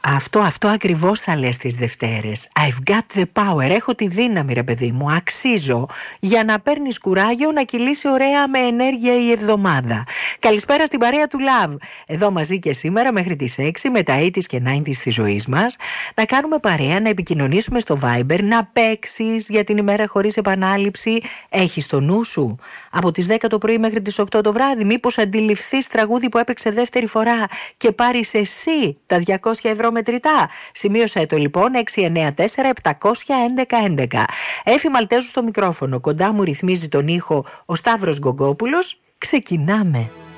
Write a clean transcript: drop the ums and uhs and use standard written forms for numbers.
Αυτό ακριβώς θα λες τις Δευτέρες. I've got the power. Έχω τη δύναμη, ρε παιδί μου. Αξίζω για να παίρνεις κουράγιο να κυλήσει ωραία με ενέργεια η εβδομάδα. Καλησπέρα στην παρέα του Love. Εδώ μαζί και σήμερα μέχρι τις 6 με τα 80s και 90s της ζωής μας. Να κάνουμε παρέα, να επικοινωνήσουμε στο Viber, να παίξεις για την ημέρα χωρίς επανάληψη. Έχεις το νου σου από τις 10 το πρωί μέχρι τις 8 το βράδυ. Μήπως αντιληφθείς τραγούδι που έπαιξε δεύτερη φορά και πάρεις εσύ τα 200 ευρώ μετρητά? Σημείωσέ το λοιπόν. 694-711-11. Έφη Μαλτέζου στο μικρόφωνο. Κοντά μου ρυθμίζει τον ήχο ο Σταύρος Γκογκόπουλος. Ξεκινάμε.